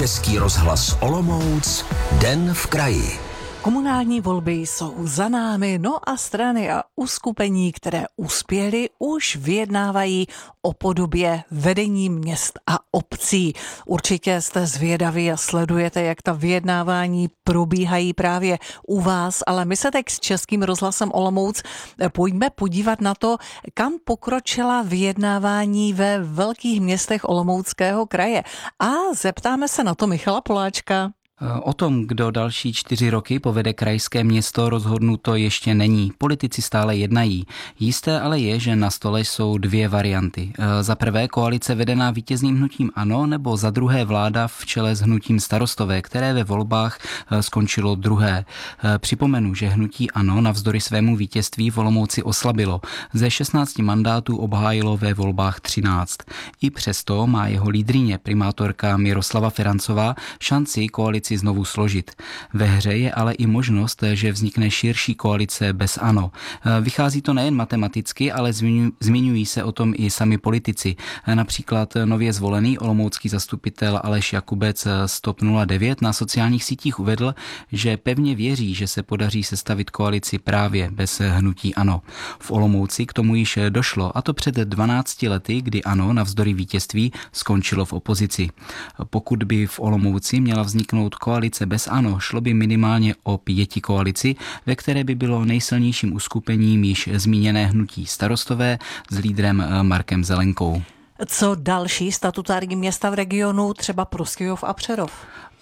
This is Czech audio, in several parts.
Český rozhlas Olomouc, Den v kraji. Komunální volby jsou za námi, no a strany a uskupení, které uspěly, už vyjednávají o podobě vedení měst a obcí. Určitě jste zvědaví a sledujete, jak ta vyjednávání probíhají právě u vás, ale my se teď s Českým rozhlasem Olomouc pojďme podívat na to, kam pokročila vyjednávání ve velkých městech Olomouckého kraje. A zeptáme se na to Michala Poláčka. O tom, kdo další 4 roky povede krajské město, rozhodnuto ještě není. Politici stále jednají. Jisté ale je, že na stole jsou 2 varianty. Za prvé koalice vedená vítězným hnutím ANO, nebo za druhé vláda v čele s hnutím Starostové, které ve volbách skončilo druhé. Připomenu, že hnutí ANO navzdory svému vítězství v Olomouci oslabilo. Ze 16 mandátů obhájilo ve volbách 13. I přesto má jeho lídryně, primátorka Miroslava Ferancová, šanci koalici znovu složit. Ve hře je ale i možnost, že vznikne širší koalice bez ANO. Vychází to nejen matematicky, ale zmiňují se o tom i sami politici. Například nově zvolený olomoucký zastupitel Aleš Jakubec z TOP 09 na sociálních sítích uvedl, že pevně věří, že se podaří sestavit koalici právě bez hnutí ANO. V Olomouci k tomu již došlo, a to před 12 lety, kdy ANO navzdory vítězství skončilo v opozici. Pokud by v Olomouci měla vzniknout koalice bez ANO, šlo by minimálně o 5 koalici, ve které by bylo nejsilnějším uskupením již zmíněné hnutí Starostové s lídrem Markem Zelenkou. Co další statutární města v regionu, třeba Prostějov a Přerov?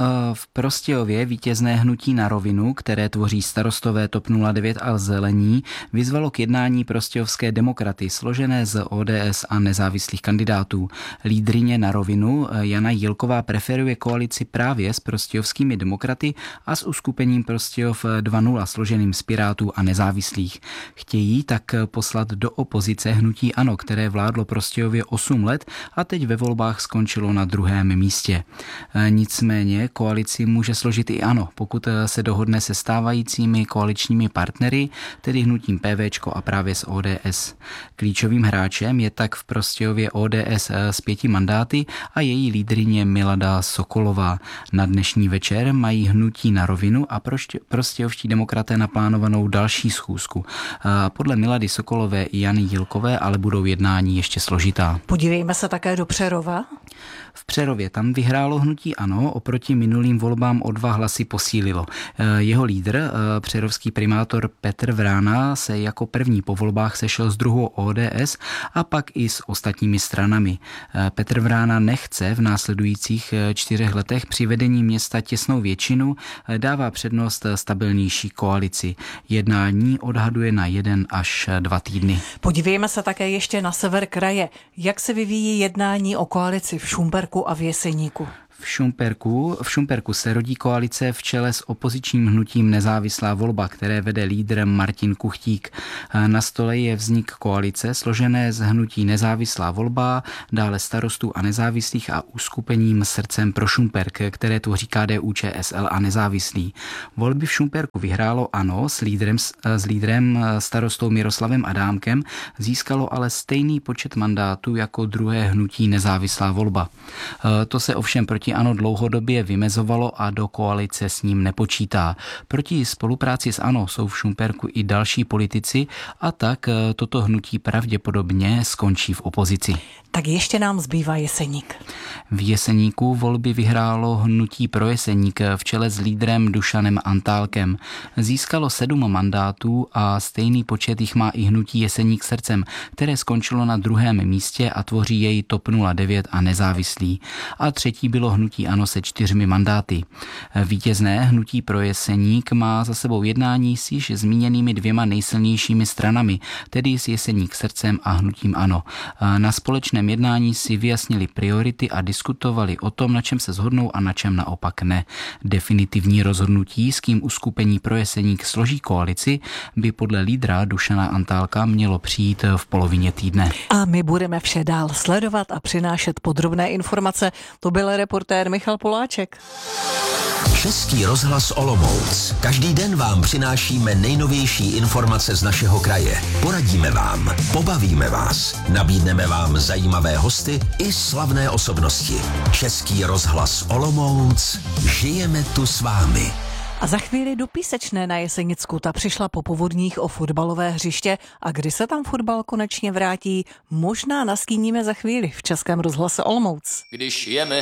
V Prostějově vítězné hnutí Na rovinu, které tvoří Starostové, TOP 09 a Zelení, vyzvalo k jednání prostějovské demokraty, složené z ODS a nezávislých kandidátů. Lídryně Na rovinu Jana Jílková preferuje koalici právě s prostějovskými demokraty a s uskupením Prostějov 2.0, složeným z Pirátů a nezávislých. Chtějí tak poslat do opozice hnutí ANO, které vládlo Prostějově 8 let a teď ve volbách skončilo na 2. místě. Nicméně koalici může složit i ANO, pokud se dohodne se stávajícími koaličními partnery, tedy hnutím PVčko a právě s ODS. Klíčovým hráčem je tak v Prostějově ODS s 5 mandáty a její lídryně Milada Sokolová. Na dnešní večer mají hnutí Na rovinu a prostějovští demokraté naplánovanou další schůzku. Podle Milady Sokolové i Jany Jílkové ale budou jednání ještě složitá. Podívejme se také do Přerova. V Přerově tam vyhrálo hnutí ANO, oproti minulým volbám o 2 hlasy posílilo. Jeho lídr, přerovský primátor Petr Vrána, se jako první po volbách sešel s druhou ODS a pak i s ostatními stranami. Petr Vrána nechce v následujících 4 letech při vedení města těsnou většinu, dává přednost stabilnější koalici. Jednání odhaduje na 1 až 2 týdny. Podívejme se také ještě na sever kraje. Jak se vyvíjí jednání o koalici v Šumperku a v Jeseníku? V Šumperku se rodí koalice v čele s opozičním hnutím Nezávislá volba, které vede lídr Martin Kuchtík. Na stole je vznik koalice složené z hnutí Nezávislá volba, dále Starostů a nezávislých a uskupením Srdcem pro Šumperk, které tvoří KDU, ČSL a nezávislí. Volby v Šumperku vyhrálo ANO s lídrem starostou Miroslavem Adámkem, získalo ale stejný počet mandátů jako druhé hnutí Nezávislá volba. To se ovšem proti ANO dlouhodobě vymezovalo a do koalice s ním nepočítá. Proti spolupráci s ANO jsou v Šumperku i další politici a tak toto hnutí pravděpodobně skončí v opozici. Tak ještě nám zbývá Jeseník. V Jeseníku volby vyhrálo hnutí Pro Jeseník v čele s lídrem Dušanem Antálkem. Získalo 7 mandátů a stejný počet jich má i hnutí Jeseník Srdcem, které skončilo na 2. místě a tvoří jej TOP 09 a nezávislí. A třetí bylo hnutí ANO se 4 mandáty. Vítězné hnutí Pro Jeseník má za sebou jednání s již zmíněnými 2 nejsilnějšími stranami, tedy s Jeseník Srdcem a hnutím ANO. Na společném jednání si vyjasnili priority a diskutovali o tom, na čem se shodnou a na čem naopak ne. Definitivní rozhodnutí, s kým uskupení Pro Jeseník složí koalici, by podle lídra Dušana Antálka mělo přijít v polovině týdne. A my budeme vše dál sledovat a přinášet podrobné informace. To byl reportér reportér Michal Poláček. Český rozhlas Olomouc. Každý den vám přinášíme nejnovější informace z našeho kraje. Poradíme vám, pobavíme vás, nabídneme vám zajímavé hosty i slavné osobnosti. Český rozhlas Olomouc. Žijeme tu s vámi. A za chvíli do Písečné na Jesenicku. Ta přišla po povodních o fotbalové hřiště a kdy se tam fotbal konečně vrátí, možná nastíníme za chvíli v Českém rozhlase Olomouc. Když jeme